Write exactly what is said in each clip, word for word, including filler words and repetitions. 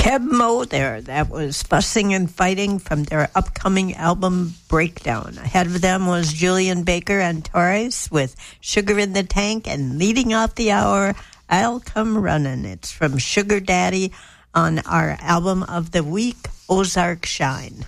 Keb Mo there. That was Fussing and Fighting from their upcoming album Breakdown. Ahead of them was Julian Baker and Torres with Sugar in the Tank, and leading off the hour, I'll Come Runnin'. It's from Sugar Daddy on our album of the week, Ozark Shine.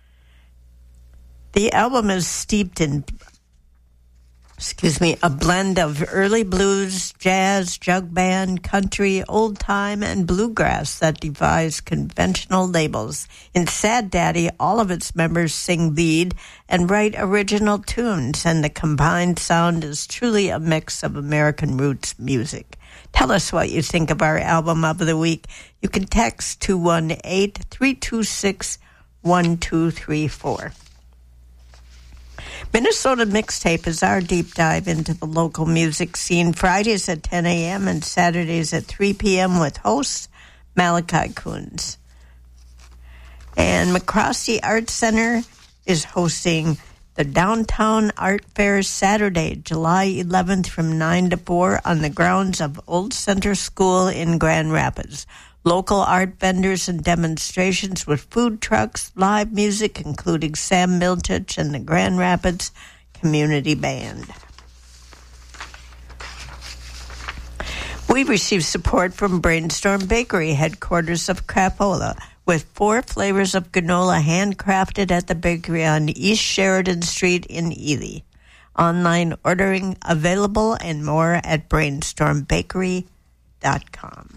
The album is steeped in excuse me, a blend of early blues, jazz, jug band, country, old time, and bluegrass that defies conventional labels. In Sad Daddy, all of its members sing lead and write original tunes, and the combined sound is truly a mix of American roots music. Tell us what you think of our album of the week. You can text two one eight, three two six, one two three four. Minnesota Mixtape is our deep dive into the local music scene, Fridays at ten a.m. and Saturdays at three p.m. with host Malachi Coons. And McCroskey Art Center is hosting the Downtown Art Fair Saturday, July eleventh from nine to four on the grounds of Old Center School in Grand Rapids. Local art vendors and demonstrations with food trucks, live music, including Sam Miltich and the Grand Rapids Community Band. We received support from Brainstorm Bakery, headquarters of Crapola, with four flavors of granola handcrafted at the bakery on East Sheridan Street in Ely. Online ordering available and more at brainstorm bakery dot com.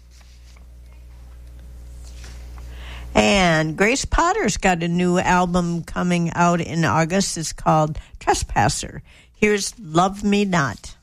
And Grace Potter's got a new album coming out in August. It's called Trespasser. Here's Love Me Not.